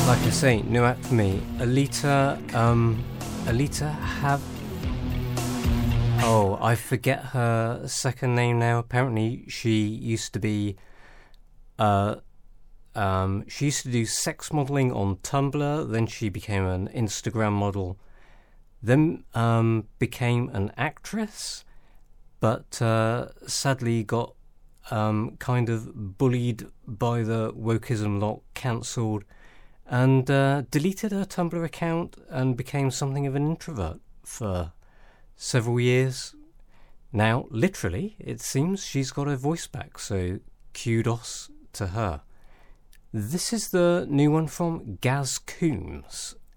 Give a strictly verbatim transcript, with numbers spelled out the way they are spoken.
Like I say, new act for me. Alita, um, Alita have... Oh, I forget her second name now. Apparently she used to be... Uh, um, she used to do sex modelling on Tumblr, then she became an Instagram model, then um, became an actress, but uh, sadly got um, kind of bullied by the wokeism lot, cancelled, and uh, deleted her Tumblr account and became something of an introvert for several years. Now, literally, it seems she's got her voice back, so kudos to her. This is the new one from Gaz Coombs,